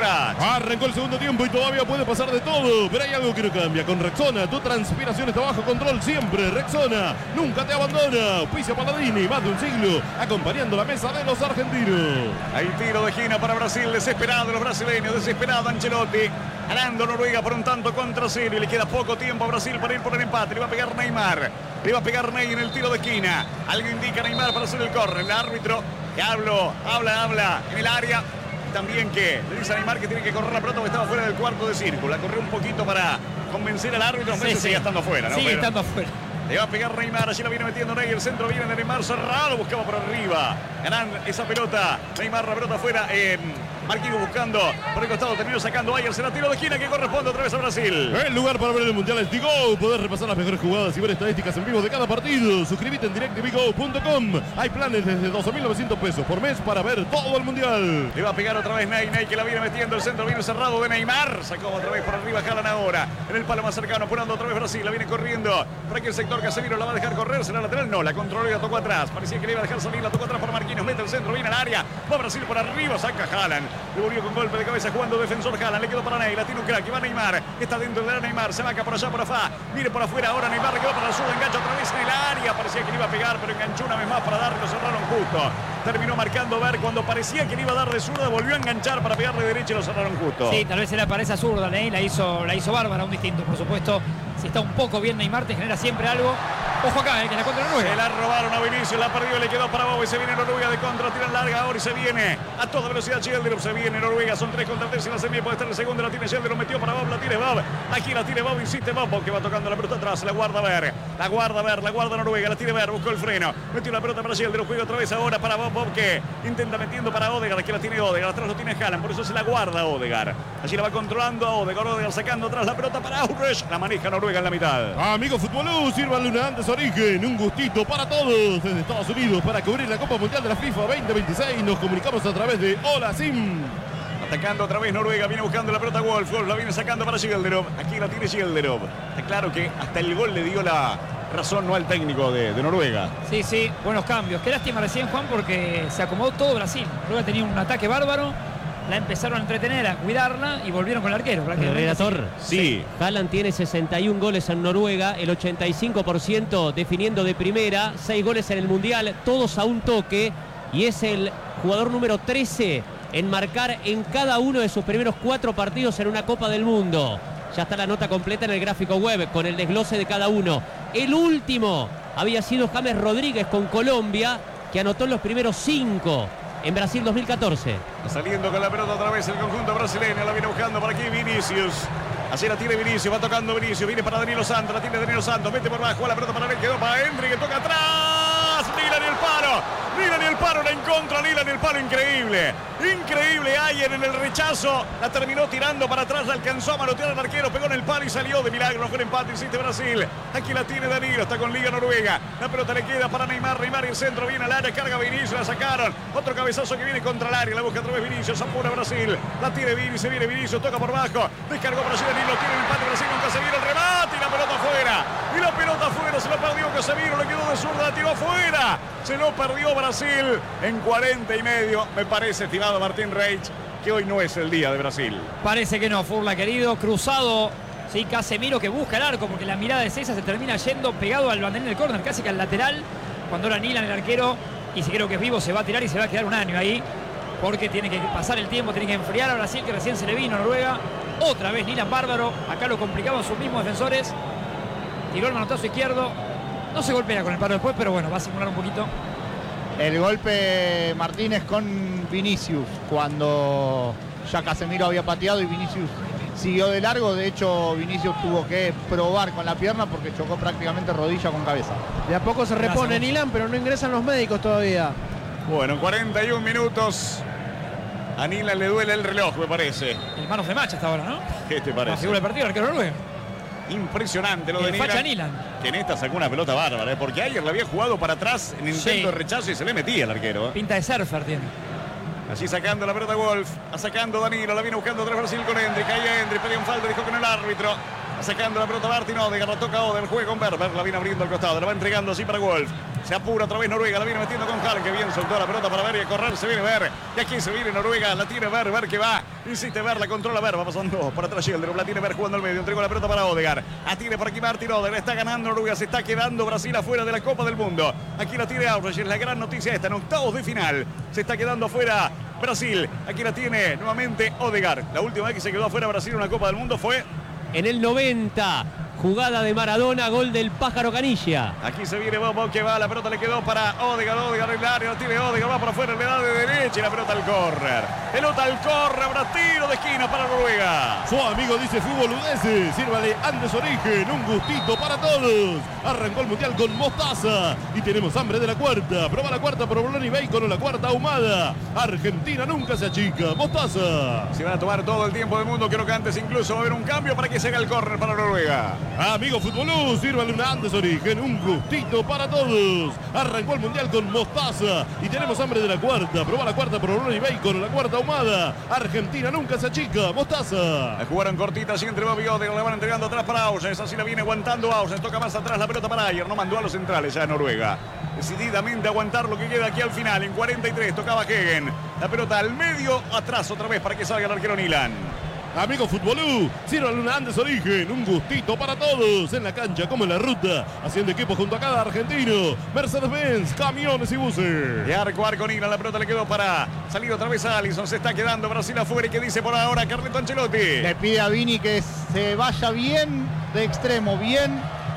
crack. Arrancó el segundo tiempo y todavía puede pasar de todo, pero hay algo que no cambia. Con Rexona, tu transpiración está bajo control siempre. Rexona, nunca te abandona. Auspicia Paladini, más de un siglo, acompañando la mesa de los argentinos. Hay tiro de esquina para Brasil, desesperado los brasileños, desesperado Ancelotti. Ganando Noruega por un tanto contra cero y le queda poco tiempo a Brasil para ir por el empate. Le va a pegar Neymar, le va a pegar Ney en el tiro de esquina. Algo indica Neymar para hacer el corre. El árbitro que habla en el área. También que le dice a Neymar que tiene que correr la pelota porque estaba fuera del cuarto de círculo. La corrió un poquito para convencer al árbitro. Sí, sigue estando afuera, ¿no? Sigue estando afuera. Le va a pegar Neymar, allí la viene metiendo Ney, el centro viene de Neymar cerrado, buscaba por arriba. Ganan esa pelota, Neymar la pelota afuera, Marquinhos buscando por el costado, terminó sacando Ayer, será tiro de esquina que corresponde otra vez a Brasil. El lugar para ver el Mundial es Digo. Podés repasar las mejores jugadas y ver estadísticas en vivo de cada partido. Suscríbete en directvigo.com. Hay planes desde 12.900 pesos por mes para ver todo el Mundial. Le va a pegar otra vez Ney que la viene metiendo, el centro viene cerrado de Neymar. Sacó otra vez por arriba Haaland ahora. En el palo más cercano, apurando otra vez Brasil, la viene corriendo. Por aquí el sector Casemiro la va a dejar correr, será lateral, no, la controló y la tocó atrás. Parecía que le iba a dejar salir, la tocó atrás para Marquinhos, mete el centro, viene al área. Va Brasil por arriba, saca Haaland. Le volvió con golpe de cabeza jugando defensor Haaland, le quedó para Ney, la tiene un crack, y va Neymar. Está dentro de la Neymar, se vaca por allá, por afuera. Mire por afuera, ahora Neymar le quedó para el sur, engancha otra vez en el área. Parecía que le iba a pegar, pero enganchó una vez más para darle, lo cerraron justo. Terminó marcando Ver cuando parecía que le iba a dar de zurda, volvió a enganchar para pegarle derecha y lo cerraron justo. Sí, tal vez era para esa zurda, Ney, la hizo bárbara, un distinto, por supuesto. Si está un poco bien Neymar, te genera siempre algo. Ojo acá, que la contra Noruega. Se la robaron a Vinicius, la perdió, le quedó para Bobo y se viene Noruega de contra, tira larga ahora y se viene a toda velocidad Schjelderup, se viene Noruega, son 3 contra 3 en la semi, puede estar el segundo, la tiene Schjelderup, metió para Bob, la tiene Bob, aquí la tiene Bob, insiste Bob, que va tocando la pelota atrás, la guarda Ver, la guarda Noruega, la tiene Ver, buscó el freno, metió la pelota para Schjelderup, juega otra vez ahora para Bob, que intenta metiendo para Odegaard, aquí la tiene Odegaard, atrás lo tiene Haaland, por eso se la guarda Odegaard, allí la va controlando a Odegaard sacando atrás la pelota para Ulreich, la maneja Noruega en la mitad. Amigo Futbolú, sírvanle una antes origen, un gustito para todos desde Estados Unidos para cubrir la Copa Mundial de la FIFA 2026. Nos comunicamos a través de Hola Sim. Atacando otra vez Noruega, viene buscando la pelota Wolf la viene sacando para Schjelderup, aquí la tiene Schjelderup. Está claro que hasta el gol le dio la razón no al técnico de Noruega. Sí, buenos cambios. Qué lástima recién, Juan, porque se acomodó todo Brasil. Noruega tenía un ataque bárbaro, la empezaron a entretener, a cuidarla y volvieron con el arquero. El relator. Sí. Haaland tiene 61 goles en Noruega, el 85% definiendo de primera, 6 goles en el Mundial, todos a un toque, y es el jugador número 13 en marcar en cada uno de sus primeros 4 partidos en una Copa del Mundo. Ya está la nota completa en el gráfico web con el desglose de cada uno. El último había sido James Rodríguez con Colombia, que anotó en los primeros 5 en Brasil 2014. Saliendo con la pelota otra vez el conjunto brasileño, la viene buscando por aquí Vinicius. Así la tiene Vinicius, va tocando Vinicius, viene para Danilo Santos, la tiene Danilo Santos, mete por abajo, la pelota para él, quedó para Endrick, que toca atrás, Milan y el paro, la en contra, Milan y el palo, increíble, Ayer en el rechazo, la terminó tirando para atrás, la alcanzó a manotear al arquero, pegó en el palo y salió de milagro, fue el empate, insiste Brasil, aquí la tiene Danilo, está con Liga Noruega, la pelota le queda para Neymar y el centro viene al área, carga Vinicius, la sacaron, otro cabezazo que viene contra el área, la busca otra vez Vinicius, apura Brasil, la tiene Vinicius, se viene Vinicius, toca por abajo, descargó Brasil, Danilo tiene el empate, Brasil con Casemiro, el remate y la pelota afuera, se lo perdió Casemiro, le quedó de zurda, la tiró afuera, se lo perdió Brasil en 40 y medio, me parece, estimado Martín Reich, que hoy no es el día de Brasil. Parece que no, Furla querido, cruzado, sí, Casemiro que busca el arco, porque la mirada de César se termina yendo pegado al banderín del córner, casi que al lateral, cuando ahora Nilan, el arquero, y si creo que es vivo, se va a tirar y se va a quedar un año ahí, porque tiene que pasar el tiempo, tiene que enfriar a Brasil, que recién se le vino a Noruega. Otra vez Nilan bárbaro, acá lo complicaban sus mismos defensores, tiró el manotazo izquierdo, no se golpea con el paro después, pero bueno, va a simular un poquito. El golpe Martínez con Vinicius, cuando ya Casemiro había pateado y Vinicius siguió de largo. De hecho, Vinicius tuvo que probar con la pierna porque chocó prácticamente rodilla con cabeza. De a poco se repone Nilan, pero no ingresan los médicos todavía. Bueno, 41 minutos. A Nilan le duele el reloj, me parece. El manos de macha hasta ahora, ¿no? ¿Qué te parece? La figura del partido, el arquero noruego. Impresionante lo de Nilan. Que en esta sacó una pelota bárbara, porque ayer le había jugado para atrás en intento de rechazo y se le metía el arquero. Pinta de surfer tiene. Allí sacando la pelota Wolf, sacando Danilo, la viene buscando otra Brasil con Endrick, ahí Endrick, pedía un falta, dijo con el árbitro. Sacando la pelota Martín Odegaard, la toca Odegaard, juega con Berber, la viene abriendo al costado, la va entregando así para Wolf. Se apura otra vez Noruega, la viene metiendo con Haaland, que bien soltó la pelota para ver y a correr, se viene Ver. Y aquí se viene Noruega, la tiene Ver que va. Insiste Ver, la controla Ver, va pasando por atrás Yildirim, la tiene Ver jugando al medio, entregó la pelota para Odegaard. La tiene por aquí Martin Odegaard, está ganando Noruega, se está quedando Brasil afuera de la Copa del Mundo. Aquí la tiene Aurich, la gran noticia esta, en octavos de final. Se está quedando afuera Brasil. Aquí la tiene nuevamente Odegaard. La última vez que se quedó afuera Brasil en una Copa del Mundo fue en el 90. Jugada de Maradona, gol del Pájaro Canilla. Aquí se viene Bobo que va, la pelota le quedó para Odegaard en el área, lo tiene Odegaard, va para afuera, le da de derecha y la pelota al córner. Pelota al córner, habrá tiro de esquina para Noruega. Su amigo dice fútbol udese, sírvale Andes Origen, un gustito para todos. Arrancó el Mundial con mostaza y tenemos hambre de la cuarta. Prueba la cuarta provolone y bacon o la cuarta ahumada. Argentina nunca se achica, mostaza. Se van a tomar todo el tiempo del mundo, creo que antes incluso va a haber un cambio para que se haga el córner para Noruega. Amigo Futbolú, sírvale una Andes Origen, un gustito para todos. Arrancó el Mundial con mostaza y tenemos hambre de la cuarta. Prueba la cuarta provolone y bacon o la cuarta ahumada. Argentina nunca se achica, mostaza. La jugaron cortitas y entre Bob y Odegaard, la van entregando atrás para Ausens. Así la viene aguantando Ausens. Toca más atrás la pelota para Ayer. No mandó a los centrales ya Noruega. Decididamente aguantar lo que queda aquí al final. En 43 tocaba Hegen. La pelota al medio, atrás otra vez para que salga el arquero Nilan. Amigo Futbolú, sírvale una Andes Origen, un gustito para todos, en la cancha como en la ruta, haciendo equipo junto a cada argentino. Mercedes-Benz, camiones y buses. De arco Nilan, la pelota le quedó para salir otra vez a Alisson. Se está quedando Brasil afuera y que dice por ahora Carleto Ancelotti. Le pide a Vini que se vaya bien de extremo, bien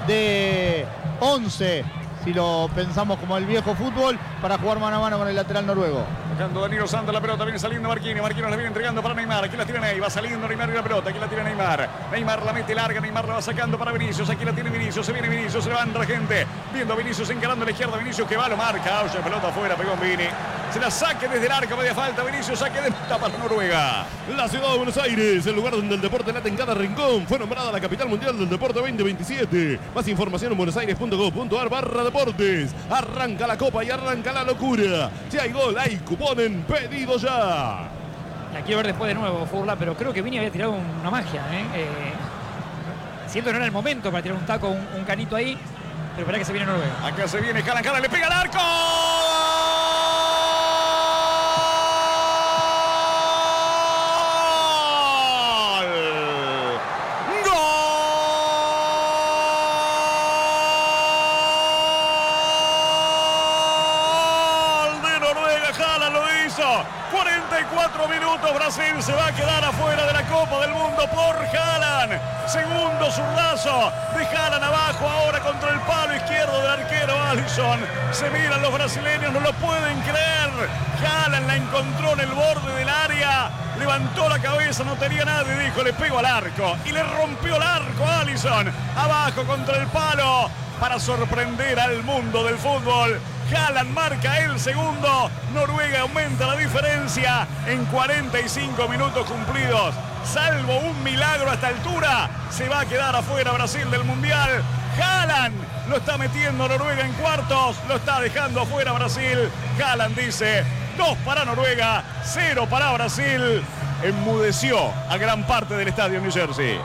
de 11, si lo pensamos como el viejo fútbol, para jugar mano a mano con el lateral noruego. Tocando Danilo Santos, la pelota viene saliendo Marquinhos la viene entregando para Neymar. Aquí la tiene Neymar, va saliendo Neymar y la pelota. Aquí la tiene Neymar. Neymar la mete larga, Neymar la va sacando para Vinicius. Aquí la tiene Vinicius, se viene Vinicius, se levanta la gente. Viendo a Vinicius encarando a la izquierda, Vinicius que va, lo marca. Oye, pelota afuera, pegó en Vini. Se la saque desde el arco, media falta. Vinicius saque de meta para Noruega. La ciudad de Buenos Aires, el lugar donde el deporte late en cada rincón, fue nombrada la capital mundial del deporte 2027. Más información en buenosaires.gov.ar/deportes. Arranca la copa y arranca la locura. Si hay gol, hay cupón en pedido ya. La quiero ver después de nuevo, Furla, pero creo que Vini había tirado una magia. Siento que no era el momento para tirar un taco, un canito ahí, pero espera que se viene Noruega. Acá se viene Haaland, le pega al arco. Haaland lo hizo. 44 minutos, Brasil se va a quedar afuera de la Copa del Mundo por Haaland. Segundo zurdazo de Haaland abajo, ahora contra el palo izquierdo del arquero Alisson. Se miran los brasileños, no lo pueden creer. Haaland la encontró en el borde del área, levantó la cabeza, no tenía nadie, dijo, le pego al arco. Y le rompió el arco a Alisson, abajo contra el palo, para sorprender al mundo del fútbol. Haaland marca el segundo, Noruega aumenta la diferencia en 45 minutos cumplidos. Salvo un milagro a esta altura, se va a quedar afuera Brasil del Mundial. Haaland lo está metiendo Noruega en cuartos, lo está dejando afuera Brasil. Haaland dice, 2 para Noruega, 0 para Brasil. Enmudeció a gran parte del estadio en New Jersey.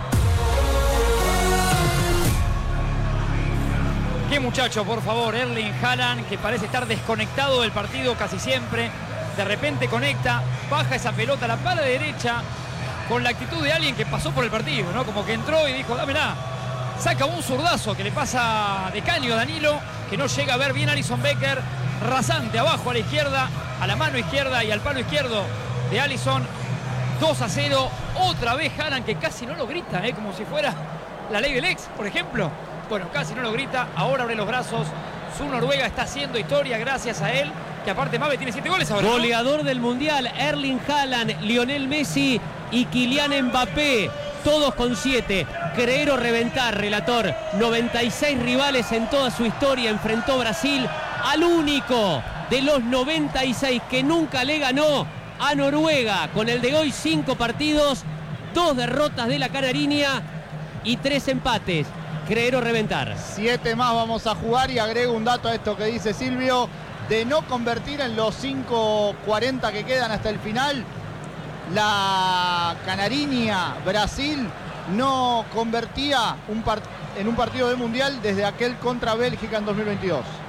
Qué muchacho, por favor, Erling Haaland, que parece estar desconectado del partido casi siempre. De repente conecta, baja esa pelota a la pala derecha con la actitud de alguien que pasó por el partido, ¿no? Como que entró y dijo, dámela. Saca un zurdazo que le pasa de caño a Danilo, que no llega a ver bien Alisson Becker. Rasante abajo a la izquierda, a la mano izquierda y al palo izquierdo de Alisson. 2-0. Otra vez Haaland, que casi no lo grita, como si fuera la ley del ex, por ejemplo. Bueno, casi no lo grita, ahora abre los brazos. Su Noruega está haciendo historia gracias a él, que aparte Mabe tiene 7 goles ahora, ¿no? Goleador del Mundial, Erling Haaland, Lionel Messi y Kylian Mbappé, todos con 7. Creer o reventar, relator. 96 rivales en toda su historia enfrentó Brasil al único de los 96 que nunca le ganó a Noruega. Con el de hoy 5 partidos, 2 derrotas de la Canariña y 3 empates. Creer o reventar. 7 más vamos a jugar y agrego un dato a esto que dice Silvio, de no convertir en los 5:40 que quedan hasta el final. La Canariña, Brasil, no convertía en un partido de Mundial desde aquel contra Bélgica en 2022.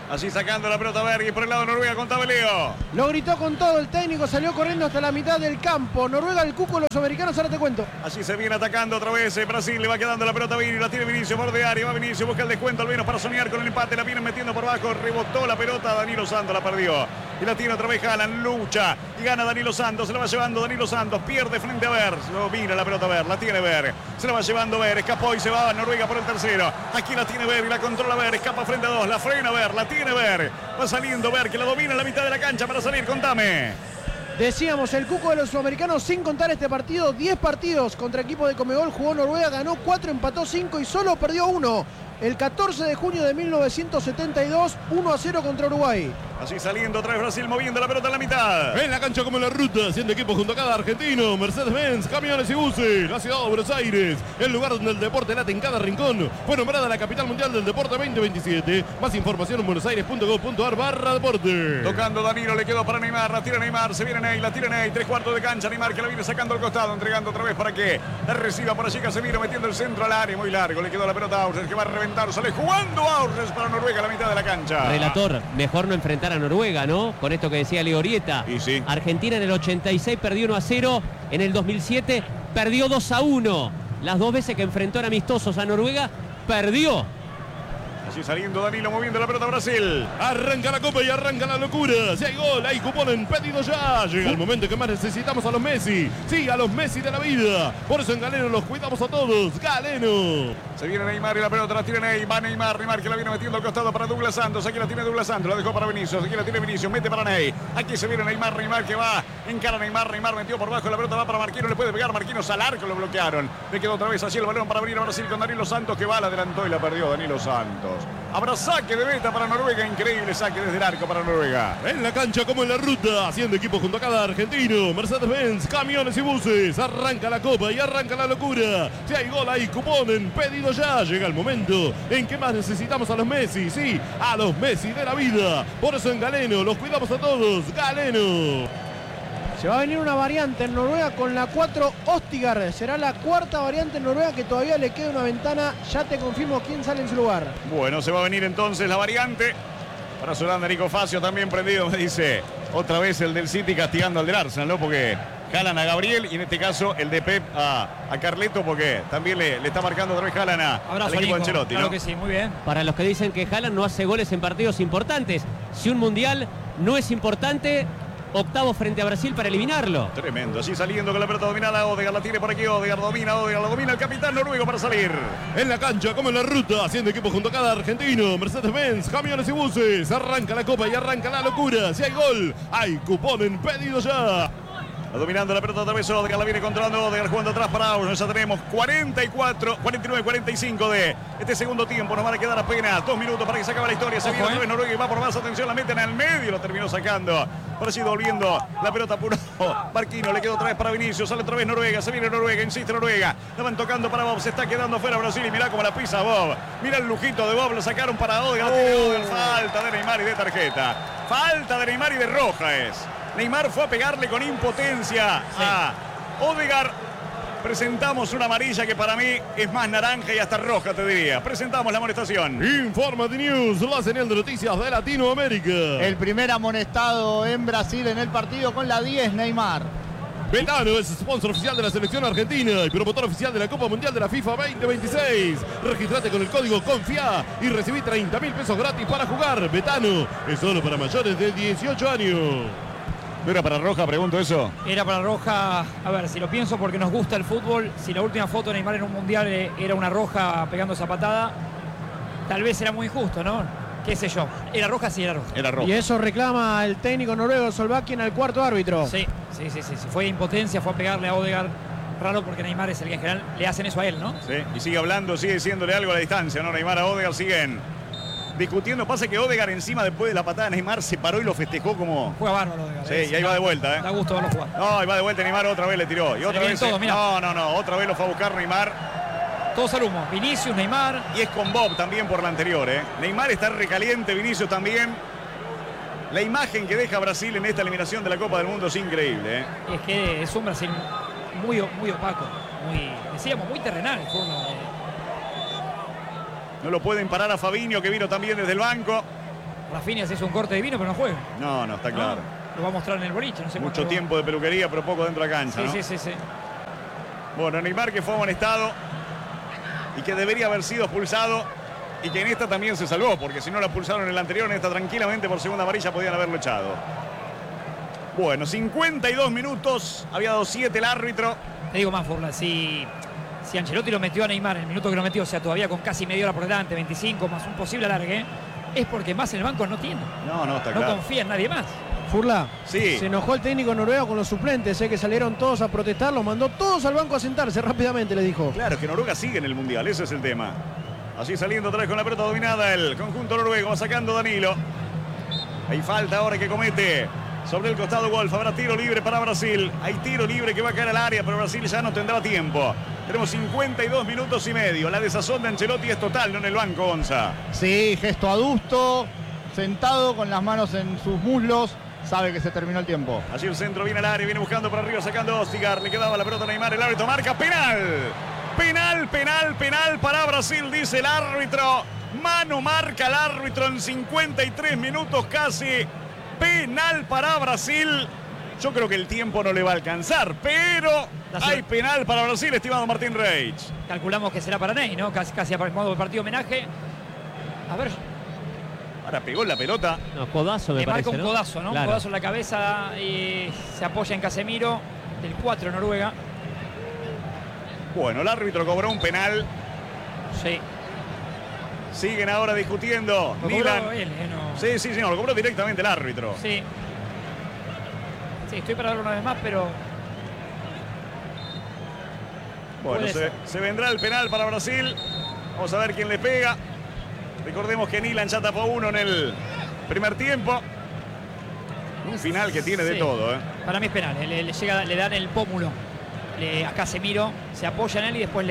Así sacando la pelota Bergui por el lado de Noruega con Tabeleo. Lo gritó con todo el técnico, salió corriendo hasta la mitad del campo. Noruega, el cuco, los americanos, ahora te cuento. Así se viene atacando otra vez. Brasil le va quedando la pelota a Vini. La tiene Vinicius por de área. Va Vinicius, busca el descuento al menos para soñar con el empate. La vienen metiendo por abajo. Rebotó la pelota. Danilo Santos la perdió. Y la tiene otra vez Haaland. Lucha. Y gana Danilo Santos. Se la va llevando Danilo Santos. Pierde frente a Ver. No mira la pelota Ver. La tiene Ver. Se la va llevando Ver. Escapó y se va a Noruega por el tercero. Aquí la tiene Ver y la controla Ver. Escapa frente a dos. La frena Ver. La tiene Ver. Va saliendo Ver, que la domina en la mitad de la cancha para salir. Contame. Decíamos, el cuco de los sudamericanos, sin contar este partido, 10 partidos contra equipo de Conmebol, jugó Noruega, ganó 4, empató 5 y solo perdió 1. El 14 de junio de 1972, 1-0 contra Uruguay. Así saliendo otra vez Brasil, moviendo la pelota en la mitad. En la cancha como en la ruta, haciendo equipo junto a cada argentino. Mercedes-Benz, camiones y buses. La ciudad de Buenos Aires, el lugar donde el deporte late en cada rincón. Fue nombrada la capital mundial del deporte 2027. Más información en buenosaires.gov.ar/deporte. Tocando Danilo, le quedó para Neymar. La tira Neymar, se viene Ney, la tira Ney. 3/4 de cancha, Neymar que la viene sacando al costado. Entregando otra vez para que la reciba por allí Casemiro, metiendo el centro al área. Muy largo, le quedó la pelota a Aursnes, que va a reventar. Sale jugando Aursnes para Noruega a la mitad de la cancha. Relator, mejor no enfrentar a Noruega, ¿no? Con esto que decía Leo Orieta. Y sí. Argentina en el 86 perdió 1-0, en el 2007 perdió 2-1. Las dos veces que enfrentó en amistosos a Noruega, perdió. Así saliendo Danilo, moviendo la pelota a Brasil. Arranca la copa y arranca la locura. Si hay gol, hay cupón en pedido ya. Llega el momento que más necesitamos a los Messi. Sí, a los Messi de la vida. Por eso en Galeno los cuidamos a todos. Galeno. Se viene Neymar y la pelota la tira Ney. Va Neymar que la viene metiendo al costado para Douglas Santos. Aquí la tiene Douglas Santos, la dejó para Vinicius. Aquí la tiene Vinicius, mete para Ney. Aquí se viene Neymar que va. Encara Neymar metió por bajo. La pelota va para Marquinhos, le puede pegar Marquinhos al arco, lo bloquearon. Le quedó otra vez así el balón para venir a Brasil con Danilo Santos, que va, la adelantó y la perdió Danilo Santos. Habrá saque de meta para Noruega, increíble saque desde el arco para Noruega. En la cancha como en la ruta, haciendo equipo junto a cada argentino. Mercedes-Benz, camiones y buses. Arranca la copa y arranca la locura. Si hay gol, hay cupón en pedido ya. Llega el momento en que más necesitamos a los Messi. Sí, a los Messi de la vida. Por eso en Galeno los cuidamos a todos. Galeno. Se va a venir una variante en Noruega con la 4 Ostigar. Será la cuarta variante en Noruega, que todavía le queda una ventana. Ya te confirmo quién sale en su lugar. Bueno, se va a venir entonces la variante. Para Solanda, Nico Facio también prendido, me dice. Otra vez el del City castigando al del Arsenal, ¿no? Porque jalan a Gabriel y en este caso el de Pep a Carleto, porque también le está marcando otra vez jalan al equipo de Ancelotti, ¿no? Claro que sí, muy bien. Para los que dicen que Haaland no hace goles en partidos importantes, si un mundial no es importante, octavo frente a Brasil para eliminarlo. Tremendo, así saliendo con la pelota dominada. Odegaard la tiene por aquí, Odegaard la domina el capitán noruego para salir. En la cancha como en la ruta, haciendo equipo junto a cada argentino. Mercedes-Benz, camiones y buses. Arranca la copa y arranca la locura. Si hay gol, hay cupón en pedido ya. Dominando la pelota otra vez Odegaard, la viene controlando Odegaard, jugando atrás para Aursnes. Ya tenemos 49-45 de este segundo tiempo. Nos van a quedar apenas 2 minutos para que se acabe la historia. Se viene otra vez Noruega y va por más. Atención, la meten al medio, lo terminó sacando. Ahora sí, volviendo la pelota puro. Marquinhos le quedó otra vez para Vinicius. Sale otra vez Noruega, se viene Noruega, insiste Noruega. La van tocando para Bob, se está quedando afuera Brasil y mirá cómo la pisa Bob. Mirá el lujito de Bob, lo sacaron para Odegaard. Falta de Neymar y de tarjeta. Falta de Neymar y de roja es. Neymar fue a pegarle con impotencia a Odegaard. Presentamos una amarilla que para mí es más naranja y hasta roja, te diría. Presentamos la amonestación. Informa de News, la señal de noticias de Latinoamérica. El primer amonestado en Brasil en el partido con la 10, Neymar. Betano es sponsor oficial de la selección argentina y promotor oficial de la Copa Mundial de la FIFA 2026. Registrate con el código CONFIA y recibí 30.000 pesos gratis para jugar. Betano es solo para mayores de 18 años. ¿No era para roja, pregunto eso? Era para roja, a ver, si lo pienso porque nos gusta el fútbol, si la última foto de Neymar en un mundial era una roja pegando esa patada, tal vez era muy injusto, ¿no? Qué sé yo. ¿Era roja? Sí, era roja. Era roja. Y eso reclama el técnico noruego Solbakken al cuarto árbitro. Sí. Fue impotencia, fue a pegarle a Odegaard. Raro porque Neymar es el que en general le hacen eso a él, ¿no? Sí, y sigue hablando, sigue diciéndole algo a la distancia, ¿no? Neymar a Odegaard siguen discutiendo. Pasa que Odegaard encima después de la patada de Neymar se paró y lo festejó como... Juega bárbaro Odegaard. Sí, y ahí va de vuelta, ¿eh? Da gusto verlo jugar. No, ahí va de vuelta Neymar, otra vez le tiró. Y otra vez... Todo, no, otra vez lo fue a buscar Neymar. Todos al humo. Vinicius, Neymar. Y es con Bob también por la anterior, ¿eh? Neymar está recaliente, Vinicius también. La imagen que deja Brasil en esta eliminación de la Copa del Mundo es increíble, ¿eh? Es que es un Brasil muy opaco. Muy terrenal el fútbol. No lo pueden parar a Fabinho, que vino también desde el banco. Rafinha se hizo un corte divino, pero no juega. No, está claro. Lo va a mostrar en el boliche, no sé Mucho cuánto. tiempo de peluquería, pero poco dentro de la cancha, ¿no? Sí. Bueno, Neymar que fue amonestado y que debería haber sido expulsado y que en esta también se salvó, porque si no lo expulsaron en el anterior, en esta tranquilamente por segunda amarilla podían haberlo echado. Bueno, 52 minutos, había dado 7 el árbitro. Te digo más, Furla, si Ancelotti lo metió a Neymar en el minuto que lo metió, o sea, todavía con casi media hora por delante, 25 más un posible alargue, es porque más en el banco no tiene. No, está No claro. confía en nadie más. Furla, Sí. se enojó el técnico noruego con los suplentes, que salieron todos a protestar, los mandó todos al banco a sentarse rápidamente, le dijo. Claro, es que Noruega sigue en el Mundial, ese es el tema. Así saliendo otra vez con la pelota dominada el conjunto noruego, va sacando Danilo. Hay falta ahora que comete sobre el costado Wolf. Habrá tiro libre para Brasil. Hay tiro libre que va a caer al área, pero Brasil ya no tendrá tiempo. Tenemos 52 minutos y medio. La desazón de Ancelotti es total, no en el banco, Gonza. Sí, gesto adusto, sentado con las manos en sus muslos, sabe que se terminó el tiempo. Allí el centro viene al área, viene buscando por arriba, sacando a Ostigar. Le quedaba la pelota a Neymar, el árbitro marca penal. Penal para Brasil, dice el árbitro. Mano marca el árbitro en 53 minutos casi. Penal para Brasil. Yo creo que el tiempo no le va a alcanzar, pero hay penal para Brasil, estimado Martín Reich. Calculamos que será para Ney, ¿no? Casi a modo de partido homenaje. A ver, Ahora pegó la pelota. No, codazo me le marca parece, un ¿no? codazo, ¿no? Claro. Un codazo en la cabeza y se apoya en Casemiro, del 4 de Noruega. Bueno, el árbitro cobró un penal. Sí. Siguen ahora discutiendo. Lo Milan. cobró él, ¿no? Sí, no, lo cobró directamente el árbitro. Sí. Sí, estoy para verlo una vez más, pero Bueno, puede se vendrá el penal para Brasil. Vamos a ver quién le pega. Recordemos que Nilan ya tapó uno en el primer tiempo. Un final que tiene de sí, todo, ¿eh? Para mí es penal. Le dan el pómulo a Casemiro, se apoya en él y después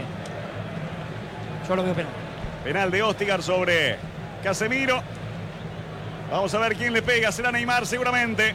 yo lo veo penal. Penal de Ostigar sobre Casemiro. Vamos a ver quién le pega. Será Neymar seguramente.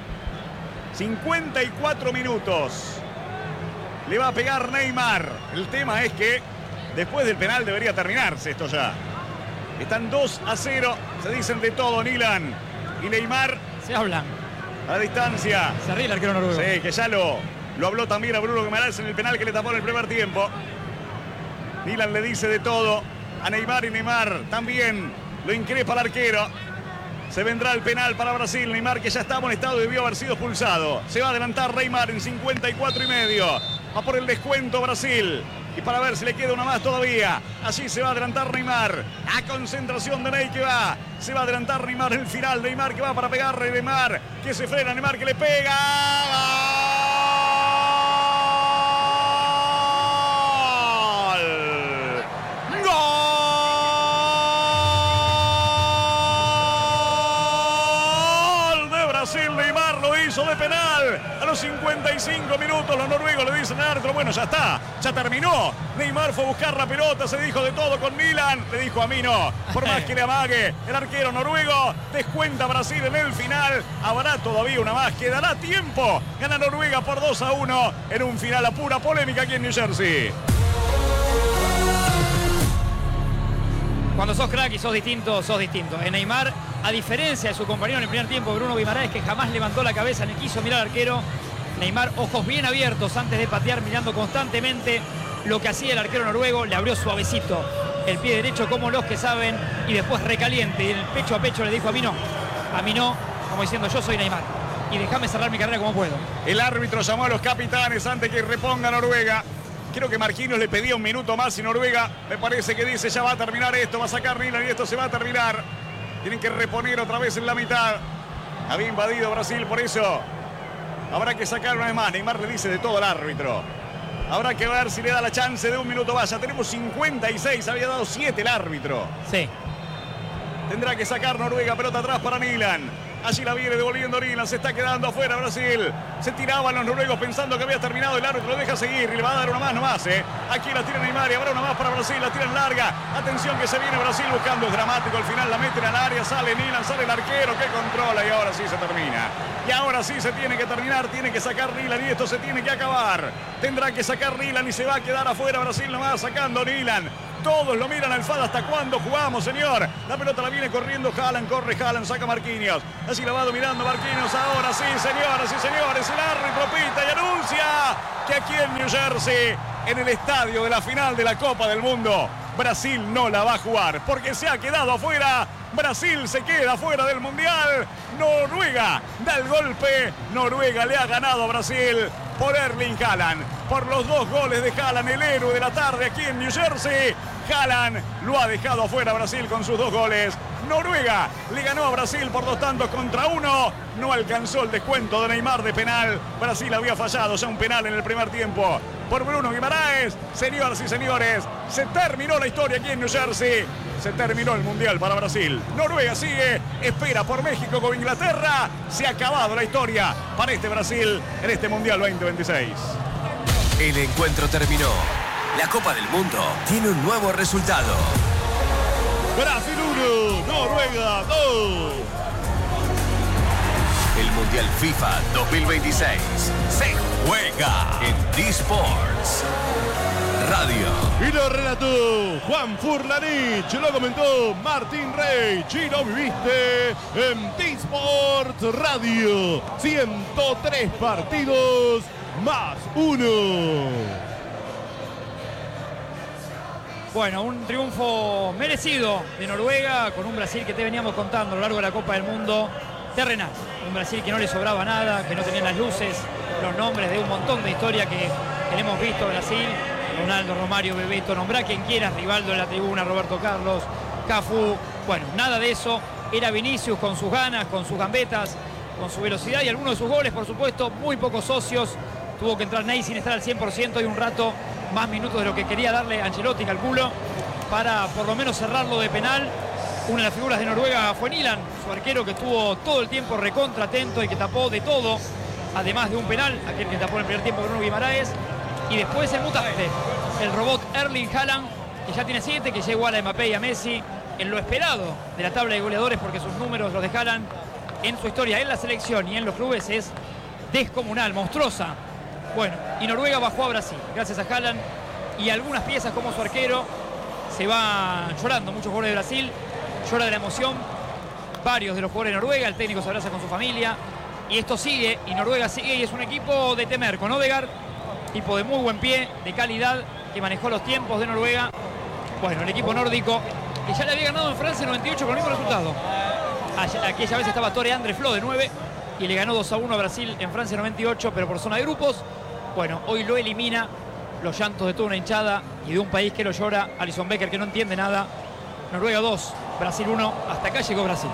54 minutos. Le va a pegar Neymar. El tema es que después del penal debería terminarse esto ya. Están 2-0. Se dicen de todo Nilan y Neymar Se hablan. a distancia. Se ríe el arquero noruego. Sí, que ya lo habló también a Bruno Guimaraes en el penal que le tapó en el primer tiempo. Nilan le dice de todo a Neymar y Neymar también lo increpa al arquero. Se vendrá el penal para Brasil. Neymar, que ya está amonestado, debió haber sido expulsado. Se va a adelantar Neymar en 54 y medio. Va por el descuento Brasil. Y para ver si le queda una más todavía. Allí se va a adelantar Neymar. A concentración de Ney que va. Se va a adelantar Neymar en el final. Neymar que va para pegarle. Neymar que se frena. Neymar que le pega. ¡Gol! ¡Gol de Brasil! Neymar lo hizo de penal. A los 55 minutos los noruegos le dicen al árbitro, bueno, ya está, ya terminó. Neymar fue a buscar la pelota, se dijo de todo con Milan. Le dijo a mí no, por más que le amague el arquero noruego. Descuenta Brasil en el final. Habrá todavía una más, quedará tiempo. Gana Noruega por 2-1 en un final a pura polémica aquí en New Jersey. Cuando sos crack y sos distinto, sos distinto. Neymar, a diferencia de su compañero en el primer tiempo, Bruno Guimaraes, que jamás levantó la cabeza ni quiso mirar al arquero. Neymar, ojos bien abiertos antes de patear, mirando constantemente lo que hacía el arquero noruego. Le abrió suavecito el pie derecho, como los que saben, y después recaliente. Y en el pecho a pecho le dijo a mí no, como diciendo yo soy Neymar. Y déjame cerrar mi carrera como puedo. El árbitro llamó a los capitanes antes que reponga Noruega. Creo que Marquinhos le pedía un minuto más y Noruega me parece que dice ya va a terminar esto, va a sacar Nilan y esto se va a terminar. Tienen que reponer otra vez en la mitad. Había invadido Brasil, por eso habrá que sacar una vez más. Neymar le dice de todo al árbitro. Habrá que ver si le da la chance de un minuto más. Ya tenemos 56, había dado 7 el árbitro. Sí. Tendrá que sacar Noruega, pelota atrás para Nilan. Allí la viene devolviendo Nilan, se está quedando afuera Brasil. Se tiraban los noruegos pensando que había terminado, el árbitro lo deja seguir y le va a dar una más nomás, ¿eh? Aquí la tira Neymar y habrá una más para Brasil, la tiran larga. Atención que se viene Brasil buscando, es dramático, al final la meten al área, sale Nilan, sale el arquero que controla y ahora sí se termina. Y ahora sí se tiene que terminar, tiene que sacar Nilan y esto se tiene que acabar. Tendrá que sacar Nilan y se va a quedar afuera Brasil nomás, sacando Nilan. Todos lo miran al FAD. ¿Hasta cuándo jugamos, señor? La pelota la viene corriendo Haaland. Corre Haaland, saca Marquinhos. Así la va dominando Marquinhos. Ahora sí, señoras y señores. El árbitro pita y anuncia que aquí en New Jersey, en el estadio de la final de la Copa del Mundo, Brasil no la va a jugar porque se ha quedado afuera. Brasil se queda fuera del Mundial. Noruega da el golpe. Noruega le ha ganado a Brasil por Erling Haaland. Por los 2 goles de Haaland, el héroe de la tarde aquí en New Jersey. Haaland lo ha dejado afuera a Brasil con sus 2 goles. Noruega le ganó a Brasil por 2-1. No alcanzó el descuento de Neymar de penal. Brasil había fallado ya un penal en el primer tiempo por Bruno Guimaraes. Señoras y señores, se terminó la historia aquí en New Jersey. Se terminó el Mundial para Brasil. Noruega sigue, espera por México con Inglaterra. Se ha acabado la historia para este Brasil en este Mundial 2026. El encuentro terminó. La Copa del Mundo tiene un nuevo resultado. Brasil 1, Noruega 2. El Mundial FIFA 2026 se juega en D-Sports Radio. Y lo relató Juan Furlanich, lo comentó Martín Rey. Y lo viviste en D-Sports Radio. 103 partidos más 1. Bueno, un triunfo merecido de Noruega con un Brasil que te veníamos contando a lo largo de la Copa del Mundo terrenal. Un Brasil que no le sobraba nada, que no tenía las luces, los nombres de un montón de historia que hemos visto en Brasil. Ronaldo, Romario, Bebeto, nombrá quien quieras, Rivaldo en la tribuna, Roberto Carlos, Cafú. Bueno, nada de eso. Era Vinicius con sus ganas, con sus gambetas, con su velocidad y algunos de sus goles, por supuesto. Muy pocos socios. Tuvo que entrar Ney sin estar al 100% y un rato más minutos de lo que quería darle Ancelotti, calculo, para por lo menos cerrarlo de penal. Una de las figuras de Noruega fue Nilan, su arquero, que estuvo todo el tiempo recontra atento y que tapó de todo, además de un penal, aquel que tapó en el primer tiempo Bruno Guimaraes. Y después el mutante, el robot Erling Haaland, que ya tiene 7, que ya iguala a Mbappé y a Messi en lo esperado de la tabla de goleadores, porque sus números, los de Haaland, en su historia en la selección y en los clubes es descomunal, monstruosa. Bueno, y Noruega bajó a Brasil, gracias a Haaland y algunas piezas como su arquero. Se va llorando muchos jugadores de Brasil, llora de la emoción varios de los jugadores de Noruega, el técnico se abraza con su familia y esto sigue, y Noruega sigue y es un equipo de temer, con Odegaard, tipo de muy buen pie, de calidad, que manejó los tiempos de Noruega. Bueno, el equipo nórdico que ya le había ganado en Francia en 98 con el mismo resultado. Aquella vez estaba Tore André Flo de 9 y le ganó 2-1 a Brasil en Francia en 98, pero por zona de grupos. Bueno, hoy lo elimina, los llantos de toda una hinchada y de un país que lo llora, Alisson Becker, que no entiende nada. Noruega 2, Brasil 1, hasta acá llegó Brasil.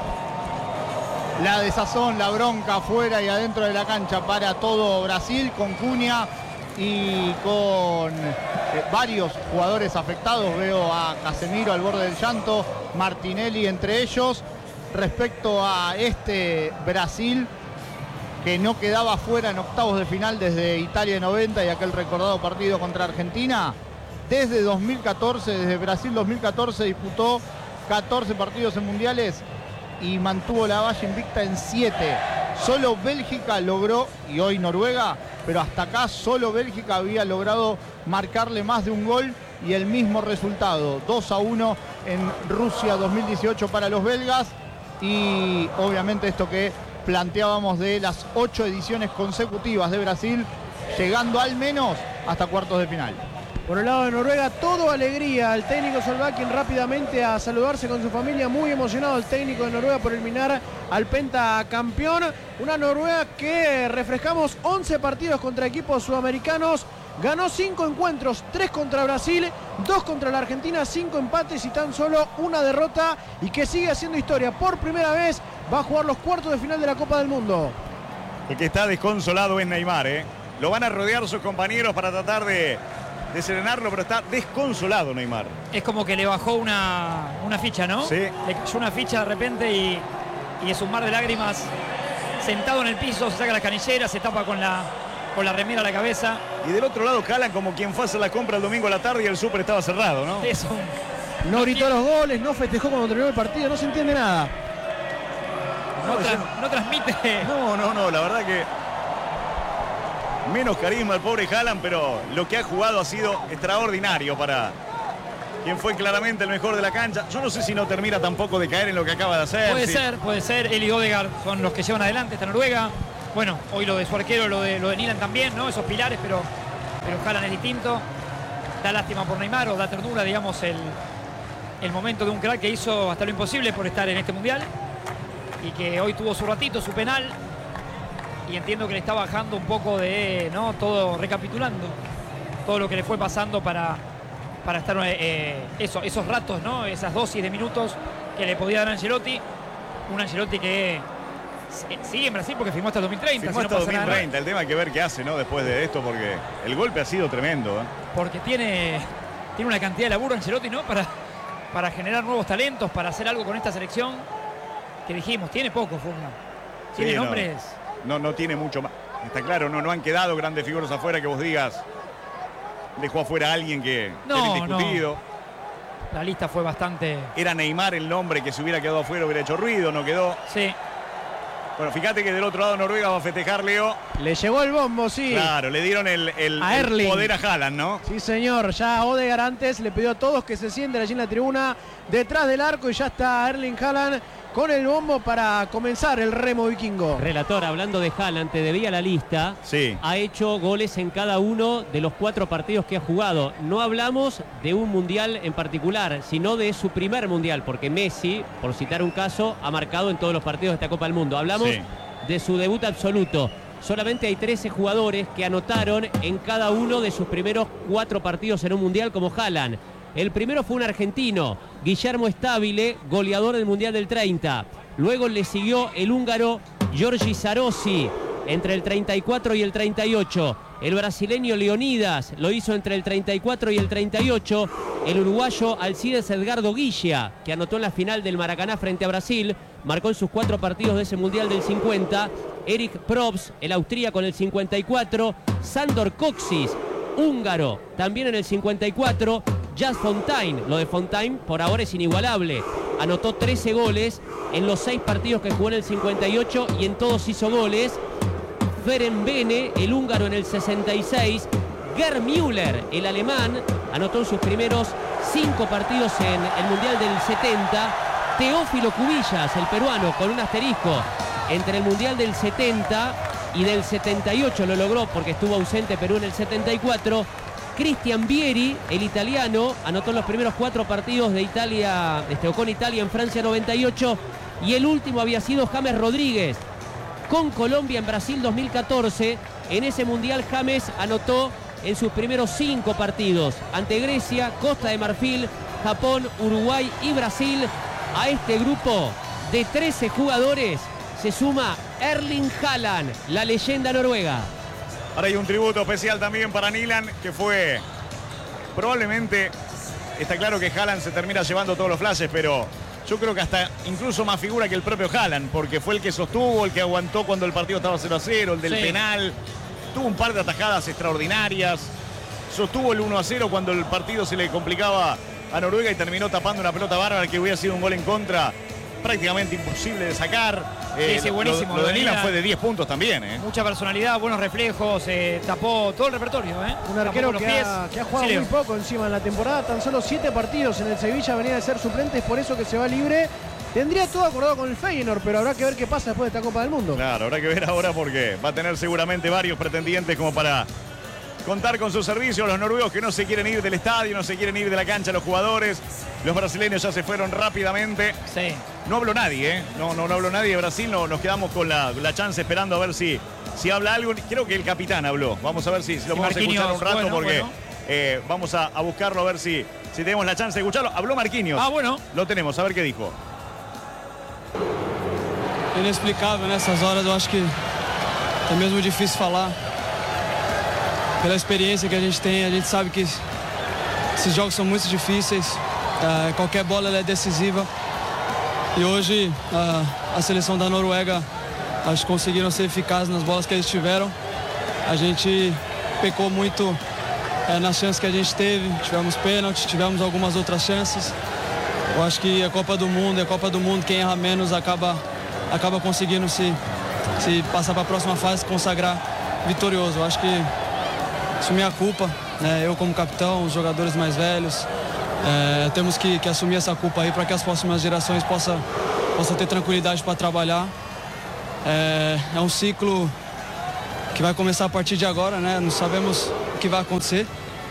La desazón, la bronca afuera y adentro de la cancha para todo Brasil, con Cunha y con varios jugadores afectados. Veo a Casemiro al borde del llanto, Martinelli entre ellos. Respecto a este Brasil, que no quedaba fuera en octavos de final desde Italia 90 y aquel recordado partido contra Argentina, desde 2014, desde Brasil 2014 disputó 14 partidos en mundiales y mantuvo la valla invicta en 7. Solo Bélgica logró, y hoy Noruega, pero hasta acá solo Bélgica había logrado marcarle más de un gol y el mismo resultado, 2-1 en Rusia 2018 para los belgas. Y obviamente esto que planteábamos de las 8 ediciones consecutivas de Brasil, llegando al menos hasta cuartos de final. Por el lado de Noruega, todo alegría. El técnico Solbakken rápidamente a saludarse con su familia. Muy emocionado el técnico de Noruega por eliminar al pentacampeón. Una Noruega que refrescamos 11 partidos contra equipos sudamericanos. Ganó 5 encuentros, 3 contra Brasil, 2 contra la Argentina, 5 empates y tan solo una derrota. Y que sigue haciendo historia. Por primera vez va a jugar los cuartos de final de la Copa del Mundo. El que está desconsolado es Neymar, ¿eh? Lo van a rodear sus compañeros para tratar de serenarlo, pero está desconsolado Neymar. Es como que le bajó una ficha, ¿no? Sí. Le cayó una ficha de repente y es un mar de lágrimas. Sentado en el piso, se saca las canilleras, se tapa con la remera a la cabeza. Y del otro lado Haaland como quien fue a hacer la compra el domingo a la tarde y el súper estaba cerrado, ¿no? Eso. No gritó los goles, no festejó cuando terminó el partido, no se entiende nada. No transmite. No, la verdad que menos carisma el pobre Haaland, pero lo que ha jugado ha sido extraordinario para quién fue claramente el mejor de la cancha. Yo no sé si no termina tampoco de caer en lo que acaba de hacer. Puede ser. Él y Odegaard son los que llevan adelante esta Noruega. Bueno, hoy lo de su arquero, lo de Nilan también, ¿no? Esos pilares, pero Haaland es distinto. Da lástima por Neymar, o da ternura, digamos, el momento de un crack que hizo hasta lo imposible por estar en este mundial. Y que hoy tuvo su ratito, su penal. Y entiendo que le está bajando un poco de, ¿no? Todo, recapitulando todo lo que le fue pasando para estar esos ratos, ¿no? Esas dosis de minutos que le podía dar Ancelotti. Un Ancelotti que sigue en Brasil porque firmó hasta el 2030. Firmó hasta 2030. El tema hay que ver qué hace, ¿no? Después de esto, porque el golpe ha sido tremendo, ¿eh? Porque tiene una cantidad de laburo Ancelotti, ¿no? Para generar nuevos talentos, para hacer algo con esta selección. Que dijimos, tiene poco, Furna. Tiene nombres. No tiene mucho más. Está claro, no han quedado grandes figuras afuera que vos digas. Dejó afuera a alguien que era indiscutido. La lista fue bastante... Era Neymar el nombre que si hubiera quedado afuera hubiera hecho ruido, no quedó. Sí. Bueno, fíjate que del otro lado Noruega va a festejar, Leo. Le llegó el bombo, sí. Claro, le dieron el poder a Haaland, ¿no? Sí, señor. Ya Odegaard antes le pidió a todos que se sienten allí en la tribuna detrás del arco y ya está Erling Haaland con el bombo para comenzar el remo vikingo. Relator, hablando de Haaland, te debía la lista. Sí. Ha hecho goles en cada uno de los 4 partidos que ha jugado. No hablamos de un mundial en particular, sino de su primer mundial, porque Messi, por citar un caso, ha marcado en todos los partidos de esta Copa del Mundo. Hablamos de su debut absoluto. Solamente hay 13 jugadores que anotaron en cada uno de sus primeros 4 partidos en un mundial como Haaland. El primero fue un argentino, Guillermo Stabile, goleador del Mundial del 30. Luego le siguió el húngaro Giorgi Sarossi entre el 34 y el 38. El brasileño Leonidas lo hizo entre el 34 y el 38. El uruguayo Alcides Edgardo Guilla, que anotó en la final del Maracaná frente a Brasil, marcó en sus 4 partidos de ese Mundial del 50. Erik Probst, el austríaco, en el 54. Sandor Kocsis, húngaro, también en el 54. Jas Fontaine, lo de Fontaine por ahora es inigualable. Anotó 13 goles en los 6 partidos que jugó en el 58 y en todos hizo goles. Ferenc Bene, el húngaro, en el 66. Gerd Müller, el alemán, anotó en sus primeros 5 partidos en el Mundial del 70. Teófilo Cubillas, el peruano, con un asterisco entre el Mundial del 70 y del 78 lo logró porque estuvo ausente Perú en el 74. Cristian Vieri, el italiano, anotó en los primeros 4 partidos de Italia, con Italia en Francia 98. Y el último había sido James Rodríguez, con Colombia en Brasil 2014. En ese mundial James anotó en sus primeros 5 partidos ante Grecia, Costa de Marfil, Japón, Uruguay y Brasil. A este grupo de 13 jugadores se suma Erling Haaland, la leyenda noruega. Ahora hay un tributo especial también para Nilan, que fue probablemente, está claro que Haaland se termina llevando todos los flashes, pero yo creo que hasta incluso más figura que el propio Haaland, porque fue el que sostuvo, el que aguantó cuando el partido estaba 0-0, el del penal, tuvo un par de atajadas extraordinarias, sostuvo el 1-0 cuando el partido se le complicaba a Noruega y terminó tapando una pelota bárbara que hubiera sido un gol en contra prácticamente imposible de sacar. Sí, buenísimo. Lo de Nilan fue de 10 puntos también. Mucha personalidad, buenos reflejos, tapó todo el repertorio. Un arquero que ha jugado muy poco encima en la temporada, tan solo 7 partidos en el Sevilla, venía de ser suplente, es por eso que se va libre. Tendría todo acordado con el Feyenoord, pero habrá que ver qué pasa después de esta Copa del Mundo. Claro, habrá que ver ahora porque va a tener seguramente varios pretendientes como para contar con sus servicios. Los noruegos que no se quieren ir del estadio, no se quieren ir de la cancha los jugadores. Los brasileños ya se fueron rápidamente. Sí. No habló nadie, ¿eh? No habló nadie de Brasil. Nos quedamos con la chance esperando a ver si habla algo. Creo que el capitán habló. Vamos a ver si lo vamos a escuchar un rato porque vamos a buscarlo a ver si tenemos la chance de escucharlo. Habló Marquinhos. Ah, bueno. Lo tenemos, a ver qué dijo. Inexplicável nessas horas, eu acho que é mesmo difícil falar. Pela experiência que a gente sabe que esses jogos são muito difíceis, qualquer bola ela é decisiva. E hoje a seleção da Noruega, acho que conseguiram ser eficazes nas bolas que eles tiveram. A gente pecou muito nas chances que a gente teve, tivemos pênalti, tivemos algumas outras chances. Eu acho que a Copa do Mundo, quem erra menos acaba conseguindo se passar para a próxima fase, consagrar vitorioso. Eu acho que isso é minha culpa, né? Eu como capitão, os jogadores mais velhos, Temos que assumir essa culpa aí para que as próximas gerações possam ter tranquilidade para trabalhar. É um ciclo que vai começar a partir de agora, né? Não sabemos o que vai acontecer.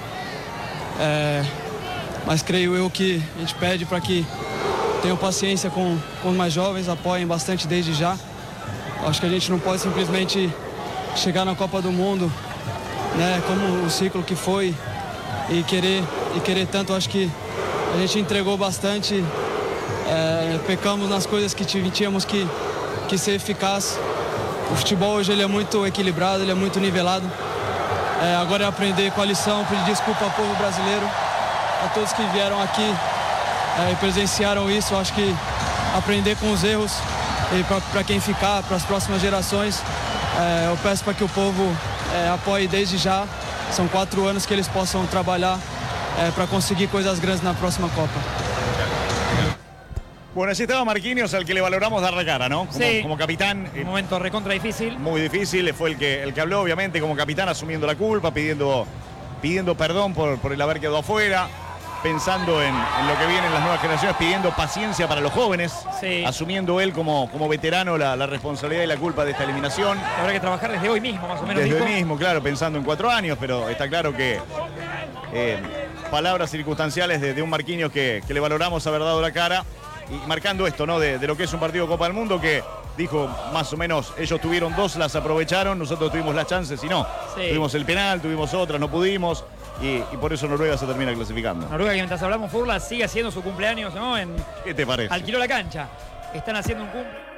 Mas creio eu que a gente pede para que tenham paciência com os mais jovens, apoiem bastante desde já. Acho que a gente não pode simplesmente chegar na Copa do Mundo, né, como o ciclo que foi e querer tanto. Acho que a gente entregou bastante, pecamos nas coisas que tínhamos que ser eficaz. O futebol hoje ele é muito equilibrado, ele é muito nivelado. Agora é aprender com a lição, pedir desculpa ao povo brasileiro, a todos que vieram aqui e presenciaram isso. Acho que aprender com os erros e para quem ficar, para as próximas gerações, eu peço para que o povo apoie desde já. São 4 anos que eles possam trabalhar para conseguir coisas grandes na próxima Copa. Bueno, allí estaba Marquinhos, al que le valoramos dar la cara, ¿no? Sí. Como capitán. Un momento recontra difícil. Muy difícil, fue el que habló, obviamente, como capitán, asumiendo la culpa, pidiendo perdón por el haber quedado afuera, pensando en lo que viene en las nuevas generaciones, pidiendo paciencia para los jóvenes, Sí. asumiendo él como veterano la responsabilidad y la culpa de esta eliminación. Habrá que trabajar desde hoy mismo, más o menos. Desde dijo. hoy mismo, claro, pensando en 4 años, pero está claro que palabras circunstanciales de un Marquinhos que le valoramos haber dado la cara y marcando esto, ¿no? De lo que es un partido de Copa del Mundo, que dijo más o menos, ellos tuvieron 2, las aprovecharon, nosotros tuvimos las chances y no. Sí. Tuvimos el penal, tuvimos otras, no pudimos y por eso Noruega se termina clasificando. Noruega, que mientras hablamos, Furla sigue haciendo su cumpleaños, ¿no? ¿Qué te parece? Alquiló la cancha. Están haciendo un cumple.